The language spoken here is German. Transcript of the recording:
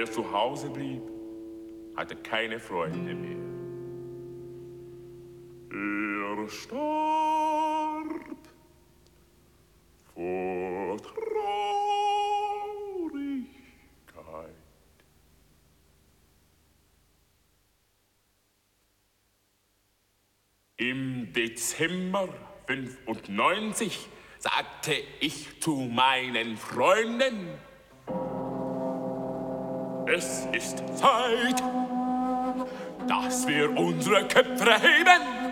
Wer zu Hause blieb, hatte keine Freunde mehr. Er starb vor Traurigkeit. Im Dezember 95 sagte ich zu meinen Freunden: Es ist Zeit, dass wir unsere Köpfe heben